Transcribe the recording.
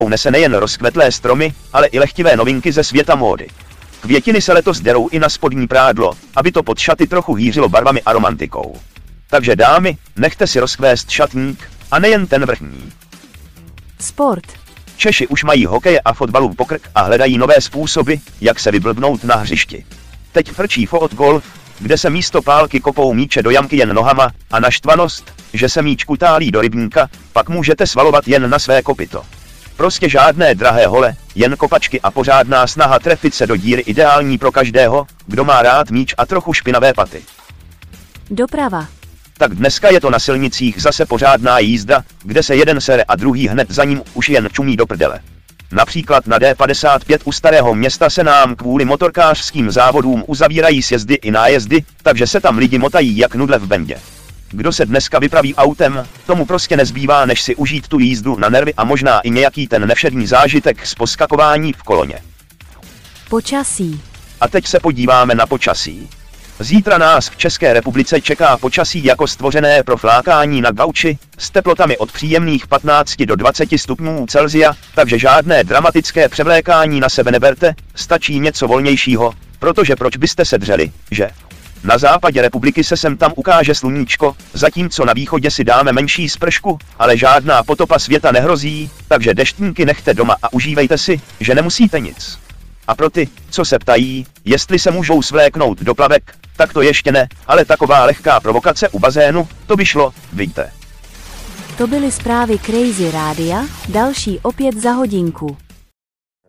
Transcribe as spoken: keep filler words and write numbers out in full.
nese nejen rozkvetlé stromy, ale i lehtivé novinky ze světa módy. Květiny se letos derou i na spodní prádlo, aby to pod šaty trochu hýřilo barvami a romantikou. Takže dámy, nechte si rozkvést šatník, a nejen ten vrchní. Sport. Češi už mají hokeje a fotbalu pokrk a hledají nové způsoby, jak se vyblbnout na hřišti. Teď frčí fot golf, kde se místo pálky kopou míče do jamky jen nohama, a naštvanost, že se míč kutálí do rybníka, pak můžete svalovat jen na své kopyto. Prostě žádné drahé hole, jen kopačky a pořádná snaha trefit se do díry ideální pro každého, kdo má rád míč a trochu špinavé paty. Doprava. Tak dneska je to na silnicích zase pořádná jízda, kde se jeden sere a druhý hned za ním už jen čumí do prdele. Například na D padesát pět u Starého Města se nám kvůli motorkářským závodům uzavírají sjezdy i nájezdy, takže se tam lidi motají jak nudle v bendě. Kdo se dneska vypraví autem, tomu prostě nezbývá než si užít tu jízdu na nervy a možná i nějaký ten nevšední zážitek z poskakování v koloně. Počasí. A teď se podíváme na počasí. Zítra nás v České republice čeká počasí jako stvořené pro flákání na gauči, s teplotami od příjemných patnácti do dvaceti stupňů Celsia, takže žádné dramatické převlékání na sebe neberte, stačí něco volnějšího, protože proč byste se dřeli, že? Na západě republiky se sem tam ukáže sluníčko, zatímco na východě si dáme menší spršku, ale žádná potopa světa nehrozí, takže deštníky nechte doma a užívejte si, že nemusíte nic. A pro ty, co se ptají, jestli se můžou svléknout do plavek, tak to ještě ne, ale taková lehká provokace u bazénu, to by šlo, vidíte. To byly zprávy Crazy Rádia, další opět za hodinku.